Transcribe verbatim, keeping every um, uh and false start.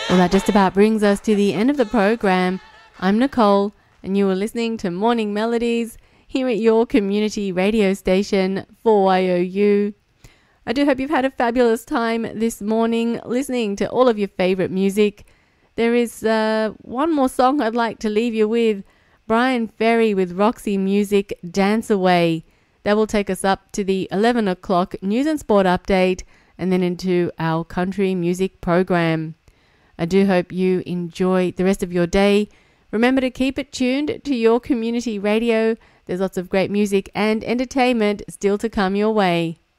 Well, that just about brings us to the end of the program. I'm Nicole, and you are listening to Morning Melodies here at your community radio station, four Y O U. I do hope you've had a fabulous time this morning listening to all of your favorite music. There is uh, one more song I'd like to leave you with. Brian Ferry with Roxy Music, Dance Away. That will take us up to the eleven o'clock news and sport update and then into our country music program. I do hope you enjoy the rest of your day. Remember to keep it tuned to your community radio. There's lots of great music and entertainment still to come your way.